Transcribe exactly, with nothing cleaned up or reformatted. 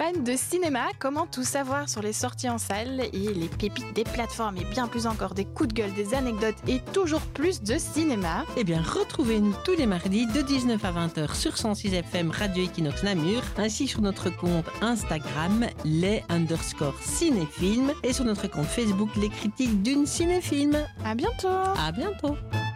Fans de cinéma, comment tout savoir sur les sorties en salle et les pépites des plateformes et bien plus encore des coups de gueule, des anecdotes et toujours plus de cinéma? Eh bien, retrouvez-nous tous les mardis de dix-neuf à vingt heures sur cent six F M Radio Equinox Namur, ainsi sur notre compte Instagram, les underscore cinéfilms, et sur notre compte Facebook, les critiques d'une cinéfilm. À bientôt! À bientôt!